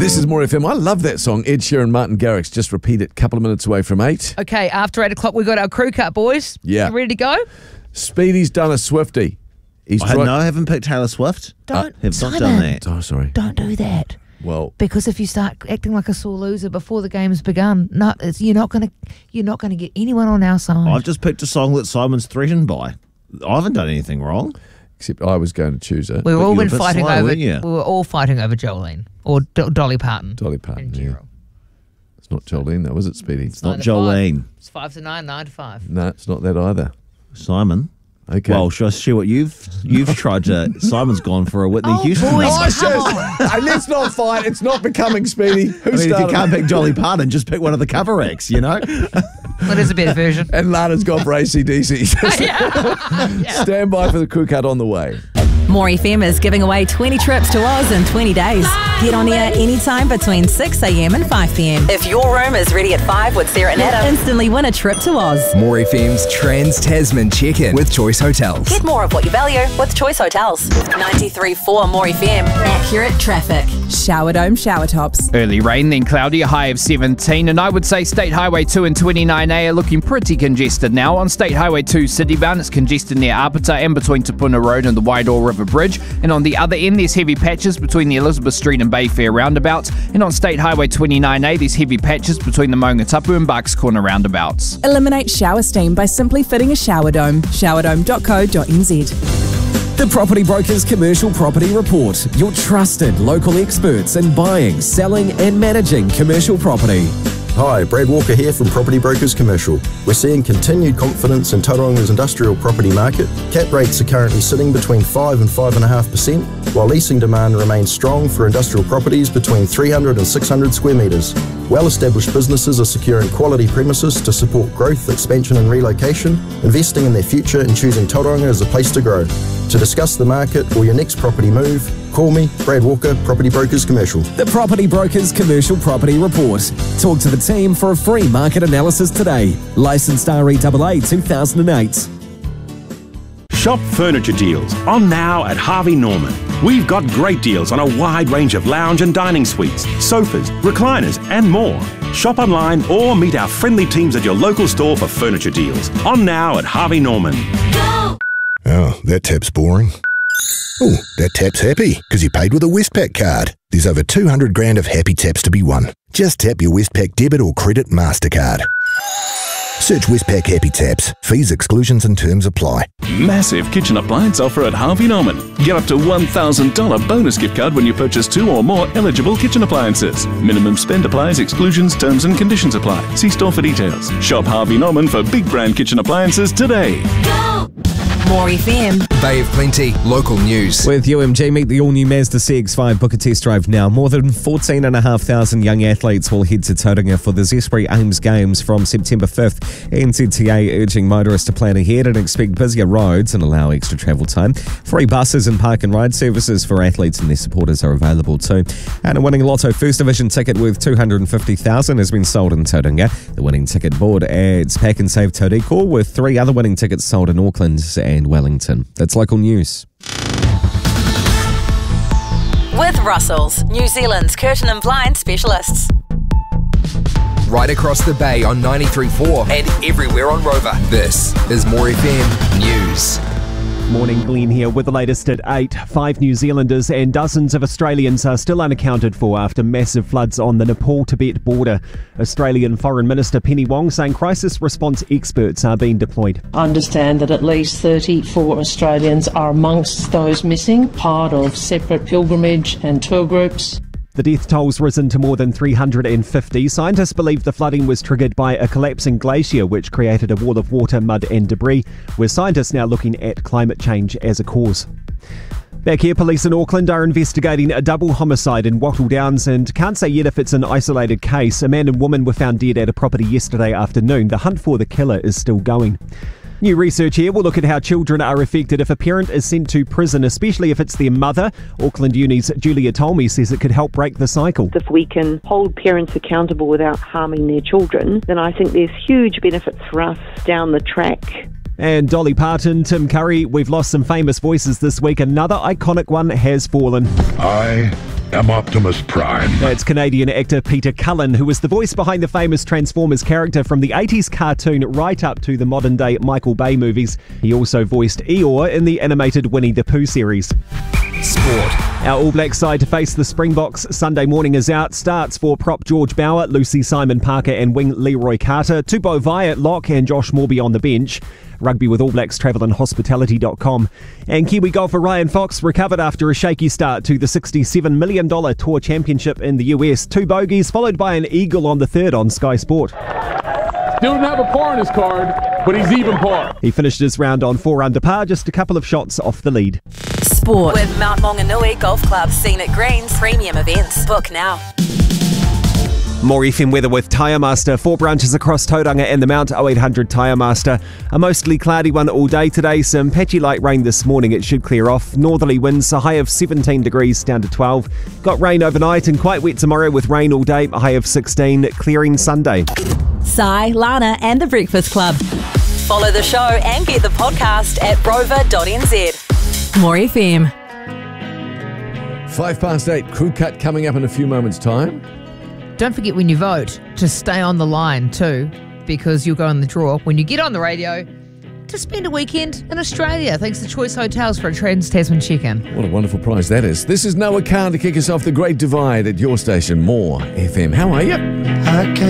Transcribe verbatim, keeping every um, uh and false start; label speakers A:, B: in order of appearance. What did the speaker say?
A: This is More F M. I love that song. Ed Sheeran, Martin Garrix. Just repeat it. A couple of minutes away from eight.
B: Okay, after eight o'clock, we've got our crew cut, boys.
A: Yeah.
B: You ready to go?
A: Speedy's done a Swiftie. He's
C: I,
A: tried-
C: no, I haven't picked Taylor Swift.
B: Don't,
C: Have not
B: Simon,
C: done that.
A: Oh, sorry.
B: Don't do that.
A: Well,
B: Because if you start acting like a sore loser before the game's begun, no, it's, you're not going to you're not going to get anyone on our side.
C: I've just picked a song that Simon's threatened by. I haven't done anything wrong.
A: except I was going to choose it.
B: We've
C: But
B: all
C: you were
B: been
C: a bit
B: fighting
C: slow,
B: over.
C: weren't you?
B: We were all fighting over Jolene or Do- Dolly Parton.
A: Dolly Parton,
B: in
A: yeah.
B: general.
A: It's not Jolene, though, is it, Speedy?
C: It's not
B: Nine to five.
C: Jolene.
B: It's five to nine, nine to five.
A: No, it's not that either.
C: Simon.
A: Okay.
C: Well, should I share what you've you've tried to? Simon's gone for a Whitney
B: Oh,
C: Houston.
B: boys,
C: number.
B: come on.
A: Hey, let's not fight. It's not becoming, Speedy. Who
C: I mean, if you
A: started
C: can't pick Dolly Parton, just pick one of the cover acts, you know?
B: What is a better version?
A: And Lana's gone for A C D C. Stand by for the crew cut on the way.
D: More F M is giving away twenty trips to Oz in twenty days. Get on air anytime between six a.m. and five p.m. If your room is ready at five with Sarah and Adam, instantly win a trip to Oz.
E: More F M's Trans-Tasman check-in with Choice Hotels.
D: Get more of what you value with Choice Hotels. ninety-three point four More F M. Accurate traffic.
F: Shower dome shower tops.
G: Early rain, then cloudy, a high of seventeen. And I would say State Highway two and twenty-nine A are looking pretty congested now. On State Highway two citybound, it's congested near Apata and between Tupuna Road and the Waidoa River Bridge. And on the other end, there's heavy patches between the Elizabeth Street and Bayfair roundabouts. And on State Highway twenty-nine A, there's heavy patches between the Maungatapu and Bucks Corner roundabouts.
F: Eliminate shower steam by simply fitting a shower dome. shower dome dot co dot n z.
H: The Property Brokers Commercial Property Report. Your trusted local experts in buying, selling and managing commercial property.
I: Hi, Brad Walker here from Property Brokers Commercial. We're seeing continued confidence in Tauranga's industrial property market. Cap rates are currently sitting between five and five point five percent, while leasing demand remains strong for industrial properties between three hundred and six hundred square metres. Well-established businesses are securing quality premises to support growth, expansion and relocation, investing in their future and choosing Tauranga as a place to grow. To discuss the market or your next property move, call me, Brad Walker, Property Brokers Commercial.
H: The Property Brokers Commercial Property Report. Talk to the team for a free market analysis today. Licensed R E A A two thousand eight.
J: Shop furniture deals on now at Harvey Norman. We've got great deals on a wide range of lounge and dining suites, sofas, recliners and more. Shop online or meet our friendly teams at your local store for furniture deals. On now at Harvey Norman.
K: Go! Oh, that tap's boring. Oh, that tap's happy because he paid with a Westpac card. There's over two hundred grand of happy taps to be won. Just tap your Westpac debit or credit MasterCard. Search Westpac Happy Taps. Fees, exclusions and terms apply.
L: Massive kitchen appliance offer at Harvey Norman. Get up to one thousand dollars bonus gift card when you purchase two or more eligible kitchen appliances. Minimum spend applies, exclusions, terms and conditions apply. See store for details. Shop Harvey Norman for big brand kitchen appliances today.
D: Go! More F M.
E: Bay of Plenty, local news.
H: With U M G, meet the all-new Mazda C X five. Book a test drive now. More than fourteen thousand five hundred young athletes will head to Tauranga for the Zespri Ames Games from September fifth. N Z T A urging motorists to plan ahead and expect busier roads and allow extra travel time. Free buses and park and ride services for athletes and their supporters are available too. And a winning Lotto First Division ticket worth two hundred fifty thousand dollars has been sold in Tauranga. The winning ticket board adds Pack and Save Tauriko with three other winning tickets sold in Auckland and Wellington. That's local news.
D: With Russell's, New Zealand's curtain and blind specialists.
E: Right across the bay on ninety-three point four and everywhere on Rover. This is More F M News.
M: Morning, Glenn here with the latest at eight. Five New Zealanders and dozens of Australians are still unaccounted for after massive floods on the Nepal-Tibet border. Australian Foreign Minister Penny Wong saying crisis response experts are being deployed.
N: I understand that at least thirty-four Australians are amongst those missing, part of separate pilgrimage and tour groups.
M: The death toll's risen to more than three hundred fifty. Scientists believe the flooding was triggered by a collapsing glacier which created a wall of water, mud and debris, with scientists now looking at climate change as a cause. Back here, police in Auckland are investigating a double homicide in Wattle Downs and can't say yet if it's an isolated case. A man and woman were found dead at a property yesterday afternoon. The hunt for the killer is still going. New research here will look at how children are affected if a parent is sent to prison, especially if it's their mother. Auckland Uni's Julia Tolmie says it could help break the cycle.
O: If we can hold parents accountable without harming their children, then I think there's huge benefits for us down the track.
M: And Dolly Parton, Tim Curry, we've lost some famous voices this week. Another iconic one has fallen.
P: I am Optimus Prime.
M: It's Canadian actor Peter Cullen, who was the voice behind the famous Transformers character from the eighties cartoon right up to the modern-day Michael Bay movies. He also voiced Eeyore in the animated Winnie the Pooh series. Sport. Our All Black side to face the Springboks Sunday morning is out. Starts for prop George Bauer, Lucy Simon Parker and wing Leroy Carter. Tupou Vai at lock and Josh Morby on the bench. Rugby with All Blacks travel and hospitality dot com. And Kiwi golfer Ryan Fox recovered after a shaky start to the sixty-seven million dollars Tour Championship in the U S. Two bogeys followed by an eagle on the third on Sky Sport.
Q: Still didn't have a par in his card, but he's even par.
M: He finished his round on four under par, just a couple of shots off the lead.
D: Sport with Mount Maunganui Golf Club, Scenic Greens, premium events. Book now.
M: More F M weather with Tyre Master. Four branches across Tauranga and the Mount. oh eight hundred Tyre Master. A mostly cloudy one all day today. Some patchy light rain this morning. It should clear off. Northerly winds, a high of seventeen degrees down to twelve. Got rain overnight and quite wet tomorrow with rain all day. A high of sixteen. Clearing Sunday.
D: Sai, Lana and The Breakfast Club. Follow the show and get the podcast at rover dot n z. More F M.
A: Five past eight. Crew cut coming up in a few moments' time.
B: Don't forget when you vote to stay on the line too, because you'll go in the draw when you get on the radio to spend a weekend in Australia thanks to Choice Hotels for a Trans-Tasman check-in.
A: What a wonderful prize that is. This is Noah Khan to kick us off the Great Divide at your station. More F M. How are you?